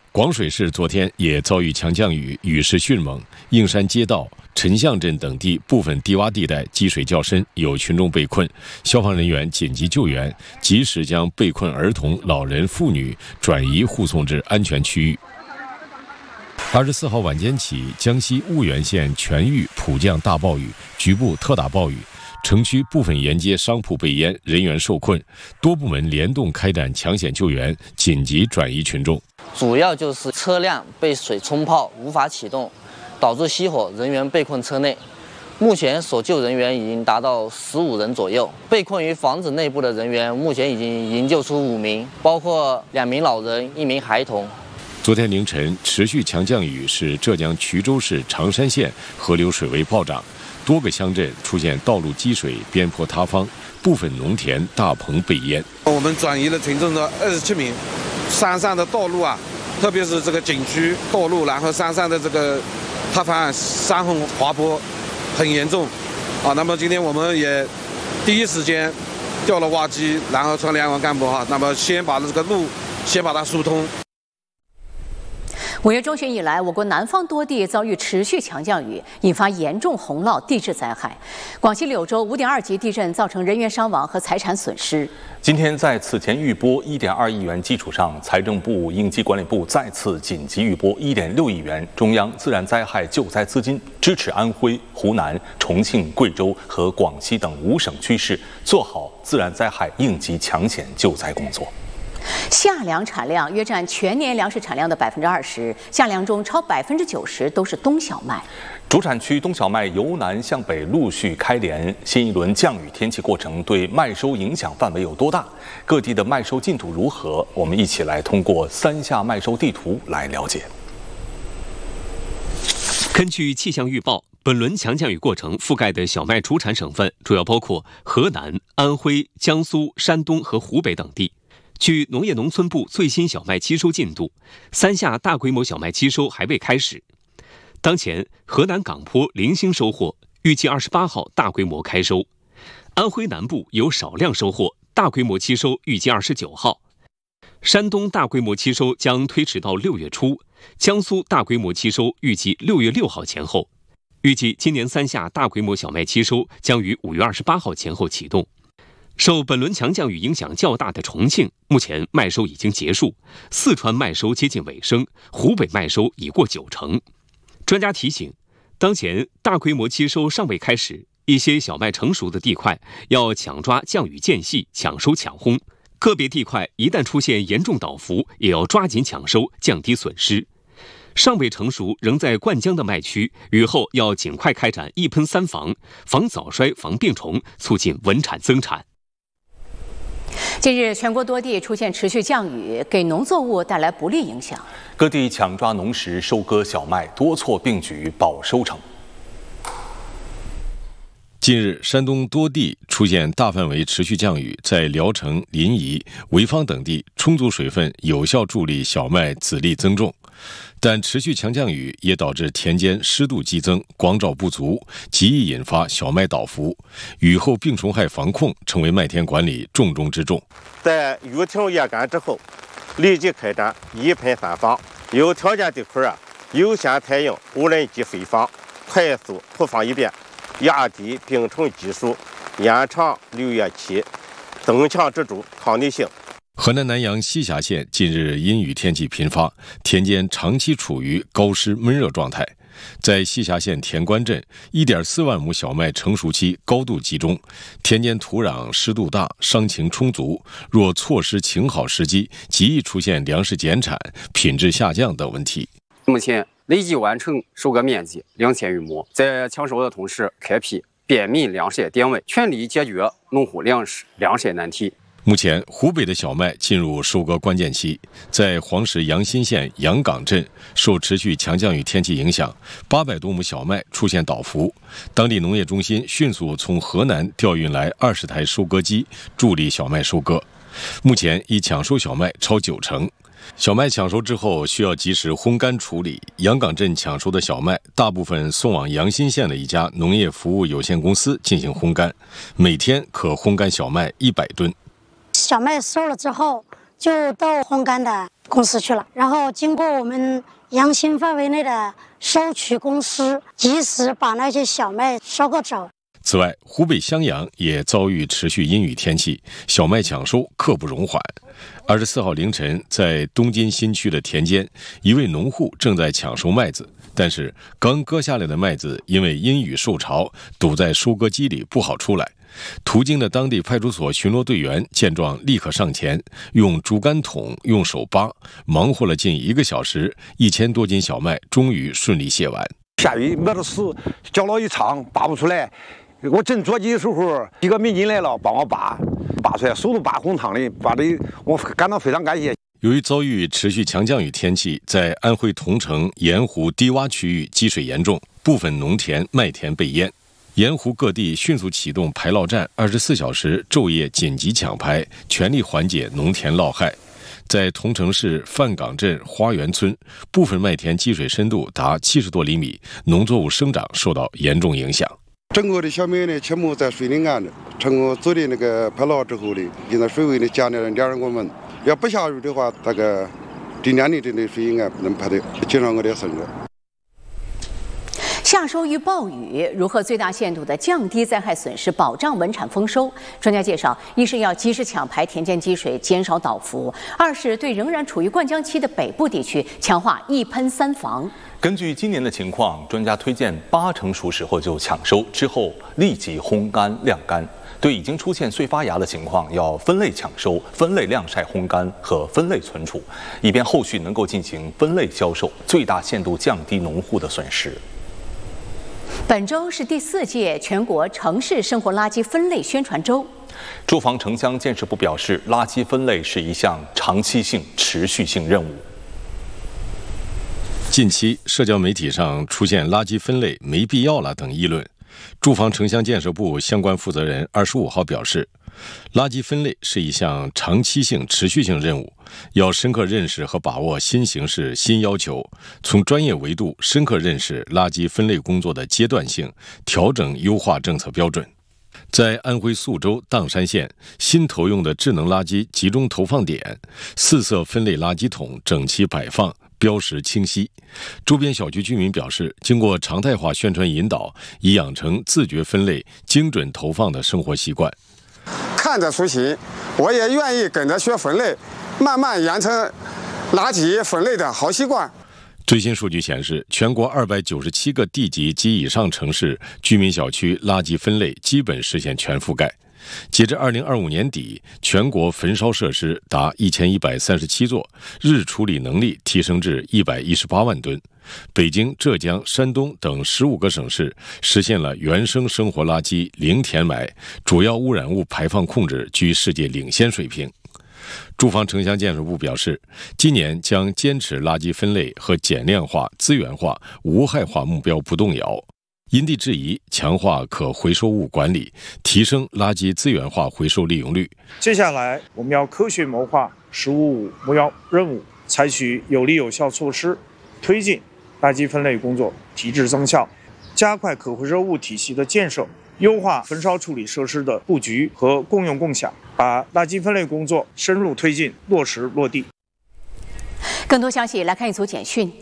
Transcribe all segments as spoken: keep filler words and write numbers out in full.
广水市昨天也遭遇强降雨，雨势迅猛，映山街道、陈巷镇等地部分低洼地带积水较深，有群众被困，消防人员紧急救援，及时将被困儿童、老人、妇女转移护送至安全区域。二十四号晚间起，江西婺源县全域普降大暴雨，局部特大暴雨。城区部分沿街商铺被淹，人员受困，多部门联动开展抢险救援，紧急转移群众。 主要就是车辆被水冲泡，无法启动，导致熄火，人员被困车内。目前所救人员已经达到十五人左右，被困于房子内部的人员目前已经营救出五名，包括两名老人、一名孩童。 昨天凌晨，持续强降雨使浙江衢州市常山县河流水位暴涨。多个乡镇出现道路积水、边坡塌方，部分农田大棚被淹。 我们转移了群众的二十七名，山上的道路啊，特别是这个景区道路，然后山上的这个塌方、山洪滑坡很严重啊。那么今天我们也第一时间调了挖机，然后传两网干部哈，那么先把这个路先把它疏通。 五月中旬以来，我国南方多地遭遇持续强降雨，引发严重洪涝地质灾害。广西柳州五点二级地震造成人员伤亡和财产损失。 今天在此前预拨一点二亿元基础上，财政部应急管理部再次紧急预拨一点六亿元中央自然灾害救灾资金，支持安徽、湖南、重庆、贵州和广西等五省区市做好自然灾害应急抢险救灾工作。 夏粮产量约占全年粮食产量的百分之二十，夏粮中超百分之九十都是冬小麦。 主产区冬小麦由南向北陆续开镰，新一轮降雨天气过程对麦收影响范围有多大？各地的麦收进度如何？我们一起来通过三夏麦收地图来了解。 根据气象预报，本轮强降雨过程覆盖的小麦主产省份主要包括河南、安徽、江苏、山东和湖北等地。据农业农村部最新小麦期收进度，三夏大规模小麦期收还未开始。当前，河南港坡零星收获，预计二十八号大规模开收；安徽南部有少量收获，大规模期收预计二十九号；山东大规模期收将推迟到六月初，江苏大规模期收预计六月六号前后。预计今年三夏大规模小麦期收将于五月二十八号前后启动。受本轮强降雨影响较大的重庆，目前麦收已经结束，四川麦收接近尾声，湖北麦收已过九成。专家提醒，当前大规模期收尚未开始，一些小麦成熟的地块要抢抓降雨间隙，抢收抢烘。个别地块一旦出现严重倒伏，也要抓紧抢收，降低损失。尚未成熟仍在灌浆的麦区，雨后要尽快开展一喷三防，防早衰、防病虫，促进稳产增产。 近日，全国多地出现持续降雨，给农作物带来不利影响。 各地抢抓农时收割小麦，多措并举保收成。 近日，山东多地出现大范围持续降雨，在聊城、临沂、潍坊等地，充足水分有效助力小麦籽粒增重。但持续强降雨也导致田间湿度激增、光照不足，极易引发小麦倒伏。雨后病虫害防控成为麦田管理重中之重。 在雨停叶干之后，立即开展一喷三防，有条件地块啊，优先采用无人机飞防，快速铺防一遍，压低病虫基数，延长绿叶期，增强植株抗逆性。 河南南阳栖霞县近日阴雨天气频发，田间长期处于高湿闷热状态。在栖霞县田关镇， 一点四万亩小麦成熟期高度集中，田间土壤湿度大，伤晴充足，若错失晴好时机，极易出现粮食减产、品质下降等问题。 目前累计完成收割面积两千余亩，在抢收的同时开辟便民粮食点位，全力解决农户粮食粮食难题。 目前，湖北的小麦进入收割关键期，在黄石阳新县杨岗镇，受持续强降雨天气影响，八百多亩小麦出现倒伏。当地农业中心迅速从河南调运来二十台收割机，助力小麦收割。目前已抢收小麦超九成。小麦抢收之后需要及时烘干处理，杨岗镇抢收的小麦大部分送往阳新县的一家农业服务有限公司进行烘干，每天可烘干小麦一百吨。 小麦收了之后， 就到烘干的公司去了，然后经过我们阳新范围内的收取公司，及时把那些小麦收购走。 此外，湖北襄阳也遭遇持续阴雨天气，小麦抢收刻不容缓。二十四号凌晨，在东津新区的田间，一位农户正在抢收麦子，但是刚割下来的麦子因为阴雨受潮，堵在收割机里不好出来。途经的当地派出所巡逻队员见状，立刻上前，用竹竿筒用手扒，忙活了近一个小时，一千多斤小麦终于顺利卸完。 下雨没得死，脚老一长，扒不出来。我正着急的时候，几个民警来了，帮我扒，扒出来，手都扒红烫的，扒的我感到非常感谢。 由于遭遇持续强降雨天气，在安徽桐城盐湖低洼区域积水严重，部分农田麦田被淹。盐湖各地迅速启动排涝站，二十四小时昼夜紧急抢排，全力缓解农田涝害。在桐城市范岗镇花园村，部分麦田积水深度达七十多厘米，农作物生长受到严重影响。 整个的小麦呢，全部在水里岸的。成功做的那个排涝之后呢，现在水位呢降了点儿，我们要不下雨的话，大概今年的这类水应该能排得减少我的损失。 夏收遇暴雨，如何最大限度地降低灾害损失，保障稳产丰收？专家介绍，一是要及时抢排田间积水，减少倒伏；二是对仍然处于灌浆期的北部地区强化一喷三防。 根据今年的情况，专家推荐八成熟时候就抢收，之后立即烘干晾干。对已经出现碎发芽的情况，要分类抢收、分类晾晒、烘干和分类存储，以便后续能够进行分类销售，最大限度降低农户的损失。 本周是第四届全国城市生活垃圾分类宣传周。 住房城乡建设部表示，垃圾分类是一项长期性、持续性任务。 近期，社交媒体上出现垃圾分类没必要了等议论。住房城乡建设部相关负责人二十五号表示，垃圾分类是一项长期性、持续性任务，要深刻认识和把握新形势、新要求，从专业维度深刻认识垃圾分类工作的阶段性，调整优化政策标准。在安徽宿州砀山县，新投用的智能垃圾集中投放点，四色分类垃圾桶整齐摆放，标识清晰。周边小区居民表示，经过常态化宣传引导，已养成自觉分类、精准投放的生活习惯。 看着出行，我也愿意跟着学分类，慢慢养成垃圾分类的好习惯。 最新数据显示，全国二百九十七个地级及以上城市居民小区垃圾分类基本实现全覆盖。截至二零二五年底，全国焚烧设施达一千一百三十七座，日处理能力提升至一百一十八万吨。北京、浙江、山东等十五个省市实现了原生生活垃圾零填埋，主要污染物排放控制居世界领先水平。住房城乡建设部表示，今年将坚持垃圾分类和减量化、资源化、无害化目标不动摇，因地制宜强化可回收物管理，提升垃圾资源化回收利用率。 接下来，我们要科学谋划“十五五”目标任务，采取有力有效措施，推进垃圾分类工作提质增效，加快可回收物体系的建设，优化焚烧处理设施的布局和共用共享，把垃圾分类工作深入推进、落实落地。 更多消息来看一组简讯。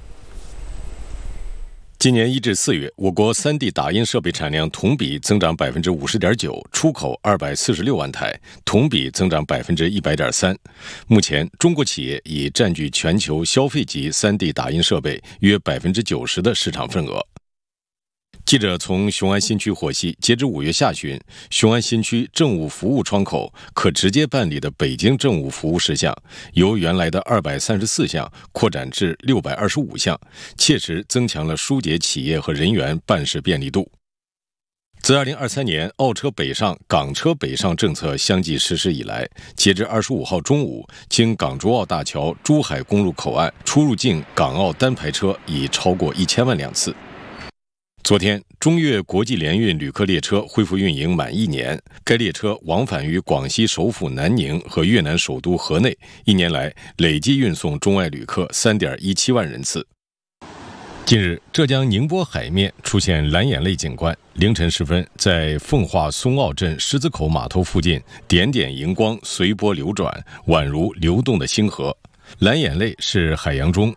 今年一至四月，我国 三 D 打印设备产量同比增长 百分之五十点九， 出口二百四十六万台，同比增长 百分之一百点三。目前，中国企业已占据全球消费级 三 D 打印设备约 百分之九十 的市场份额。记者从雄安新区获悉，截至五月下旬，雄安新区政务服务窗口可直接办理的北京政务服务事项，由原来的二百三十四项扩展至六百二十五项，切实增强了疏解企业和人员办事便利度。自二零二三年澳车北上、港车北上政策相继实施以来，截至二十五号中午，经港珠澳大桥珠海公路口岸出入境港澳单排车已超过一千万辆次。昨天，中越国际联运旅客列车恢复运营满一年。该列车往返于广西首府南宁和越南首都河内，一年来累计运送中外旅客 三点一七万人次。 近日，浙江宁波海面出现蓝眼泪景观。凌晨时分，在奉化松澳镇狮子口码头附近，点点荧光随波流转，宛如流动的星河。蓝眼泪是海洋中